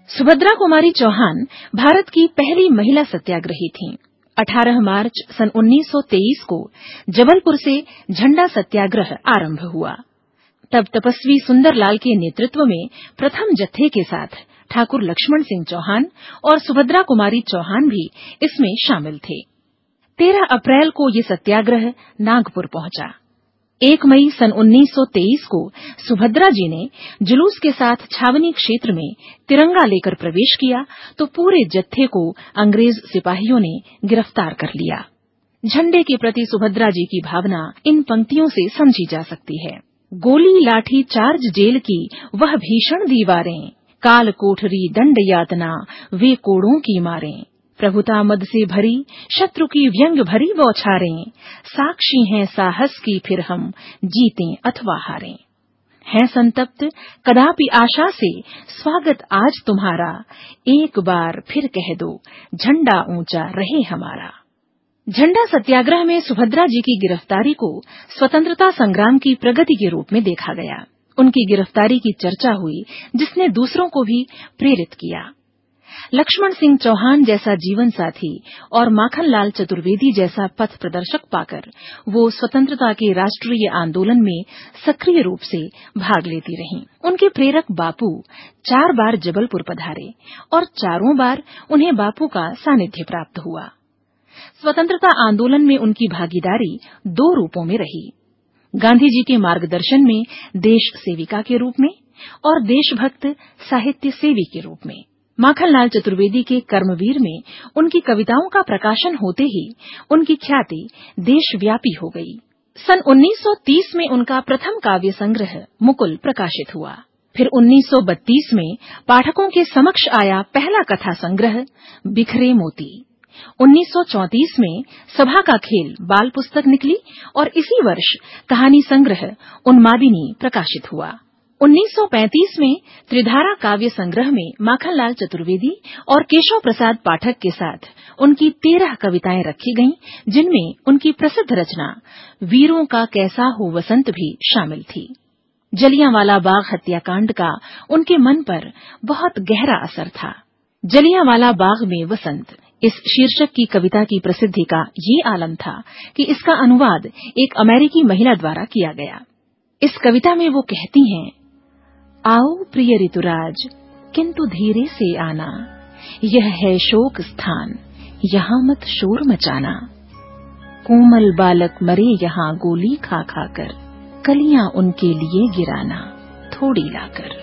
सुभद्रा कुमारी चौहान भारत की पहली महिला सत्याग्रही थीं। 18 मार्च सन 1923 को जबलपुर से झंडा सत्याग्रह आरंभ हुआ। तब तपस्वी सुंदरलाल के नेतृत्व में प्रथम जत्थे के साथ ठाकुर लक्ष्मण सिंह चौहान और सुभद्रा कुमारी चौहान भी इसमें शामिल थे। 13 अप्रैल को ये सत्याग्रह नागपुर पहुंचा। 1 मई सन 1923 को सुभद्रा जी ने जुलूस के साथ छावनी क्षेत्र में तिरंगा लेकर प्रवेश किया तो पूरे जत्थे को अंग्रेज सिपाहियों ने गिरफ्तार कर लिया। झंडे के प्रति सुभद्रा जी की भावना इन पंक्तियों से समझी जा सकती है। गोली लाठी चार्ज जेल की वह भीषण दीवारें, काल कोठरी दंड यातना वे कोड़ों की मारें, प्रभुता मद से भरी शत्रु की व्यंग भरी बौछारें, साक्षी हैं साहस की फिर हम जीतें अथवा हारें। हैं संतप्त कदापि आशा से स्वागत आज तुम्हारा, एक बार फिर कह दो झंडा ऊंचा रहे हमारा। झंडा सत्याग्रह में सुभद्रा जी की गिरफ्तारी को स्वतंत्रता संग्राम की प्रगति के रूप में देखा गया। उनकी गिरफ्तारी की चर्चा हुई जिसने दूसरों को भी प्रेरित किया। लक्ष्मण सिंह चौहान जैसा जीवन साथी और माखनलाल चतुर्वेदी जैसा पथ प्रदर्शक पाकर वो स्वतंत्रता के राष्ट्रीय आंदोलन में सक्रिय रूप से भाग लेती रहीं। उनके प्रेरक बापू 4 बार जबलपुर पधारे और चारों बार उन्हें बापू का सानिध्य प्राप्त हुआ। स्वतंत्रता आंदोलन में उनकी भागीदारी 2 रूपों में रही, गांधी जी के मार्गदर्शन में देश सेविका के रूप में और देशभक्त साहित्य सेवी के रूप में। माखनलाल चतुर्वेदी के कर्मवीर में उनकी कविताओं का प्रकाशन होते ही उनकी ख्याति देशव्यापी हो गई। सन 1930 में उनका प्रथम काव्य संग्रह मुकुल प्रकाशित हुआ। फिर 1932 में पाठकों के समक्ष आया पहला कथा संग्रह बिखरे मोती। 1934 में सभा का खेल बाल पुस्तक निकली और इसी वर्ष कहानी संग्रह उन्मादिनी प्रकाशित हुआ। 1935 में त्रिधारा काव्य संग्रह में माखनलाल चतुर्वेदी और केशव प्रसाद पाठक के साथ उनकी 13 कविताएं रखी गईं, जिनमें उनकी प्रसिद्ध रचना वीरों का कैसा हो वसंत भी शामिल थी। जलियांवाला बाग हत्याकांड का उनके मन पर बहुत गहरा असर था। जलियांवाला बाग में वसंत इस शीर्षक की कविता की प्रसिद्धि का ये आलम था कि इसका अनुवाद एक अमेरिकी महिला द्वारा किया गया। इस कविता में वो कहती हैं, आओ प्रिय ऋतुराज किंतु धीरे से आना, यह है शोक स्थान यहाँ मत शोर मचाना। कोमल बालक मरे यहाँ गोली खा खाकर, कलियां उनके लिए गिराना थोड़ी लाकर।